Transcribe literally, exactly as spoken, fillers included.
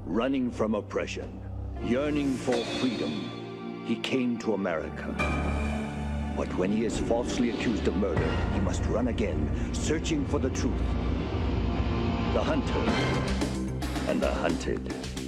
Running from oppression, yearning for freedom, he came to America. But when he is falsely accused of murder, he must run again, searching for the truth. The hunter and the hunted.